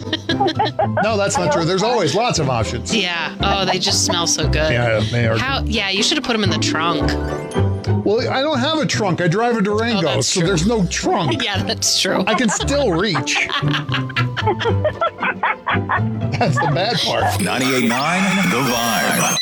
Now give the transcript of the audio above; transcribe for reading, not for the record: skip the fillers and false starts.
No, that's not true. There's always lots of options. Yeah. Oh, they just smell so good. Yeah, they are. Yeah, you should have put them in the trunk. Well, I don't have a trunk. I drive a Durango, that's so true. there's no trunk. Yeah, that's true. I can still reach. That's the bad part. 98.9 The Vibe.